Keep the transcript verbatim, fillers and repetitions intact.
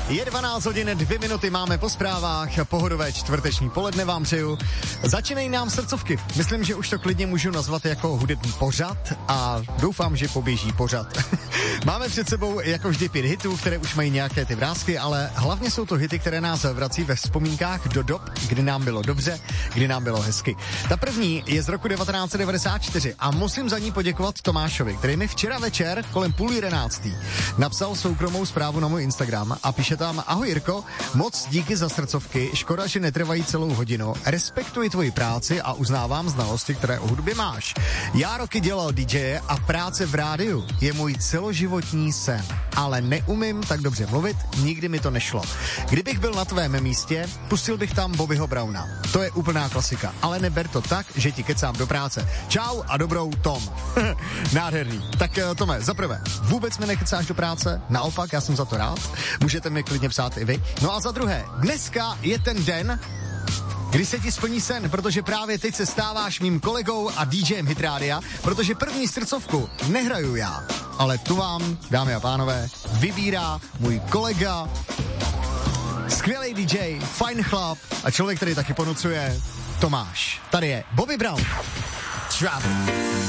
Je dvanáct hodin, dvě minuty, máme po zprávách, pohodové čtvrteční poledne vám přeju. Začínají nám srdcovky. Myslím, že už to klidně můžu nazvat jako hudební pořad a doufám, že poběží pořad. Máme před sebou jako vždy pět hitů, které už mají nějaké ty vrásky, ale hlavně jsou to hity, které nás vrací ve vzpomínkách do dob, kdy nám bylo dobře, kdy nám bylo hezky. Ta první je z roku devatenáct set devadesát čtyři a musím za ní poděkovat Tomášovi, který mi včera večer kolem půl jedenáctý napsal soukromou zprávu na můj Instagram a píše tam: ahoj Jirko, moc díky za srdcovky, škoda, že netrvají celou hodinu, respektuji tvoji práci a uznávám znalosti, které o hudbě máš. Já roky dělal dý džeje a práce v rádiu je můj celoživotní sen, ale neumím tak dobře mluvit, nikdy mi to nešlo. Kdybych byl na tvém místě, pustil bych tam Bobbyho Browna. To je úplná klasika, ale neber to tak, že ti kecám do práce. Čau a dobrou, Tom. Nádherný. Tak Tome, zaprvé, vůbec mi nekecáš do práce, naopak, já jsem za to rád. Můžete mi klidně psát i vy. No a za druhé, dneska je ten den, kdy se ti splní sen, protože právě teď se stáváš mým kolegou a dý džejem Hitrádia, protože první srdcovku nehraju já, ale tu vám, dámy a pánové, vybírá můj kolega, skvělý dý džej, fajn chlap a člověk, který taky ponucuje, Tomáš. Tady je Bobby Brown. Travel.